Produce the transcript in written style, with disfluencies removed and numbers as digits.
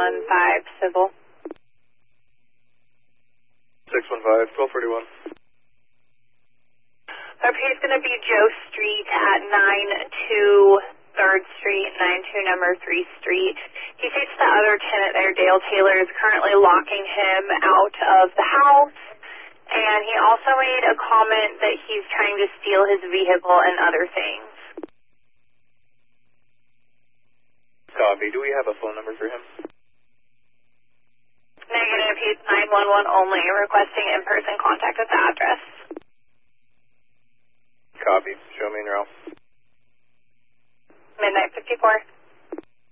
civil. 615, 1231. Okay, it's going to be Joe Street at 92 3rd Street, 92 number 3 Street. He states the other tenant there, Dale Taylor, is currently locking him out of the house. And he also made a comment that he's trying to steal his vehicle and other things. Copy. Do we have a phone number for him? Negative. He's 911 only, requesting in-person contact at the address. Copy. Show me in row. Midnight 54.